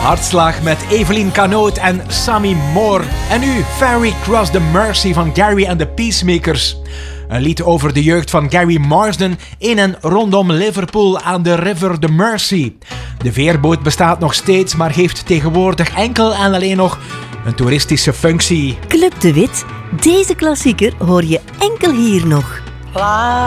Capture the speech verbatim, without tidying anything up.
Hartslag met Evelien Canoot en Sammy Moore. En nu Ferry Cross the Mersey van Gary and the Peacemakers. Een lied over de jeugd van Gary Marsden in en rondom Liverpool aan de River the Mersey. De veerboot bestaat nog steeds, maar heeft tegenwoordig enkel en alleen nog een toeristische functie. Club de Wit, deze klassieker hoor je enkel hier nog.